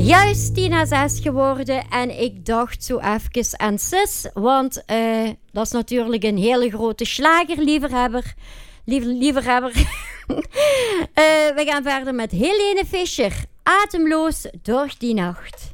juist 10:06 geworden en ik dacht zo even aan Sis, want dat is natuurlijk een hele grote slagerliefhebber. We gaan verder met Helene Fischer, Atemloos door die nacht.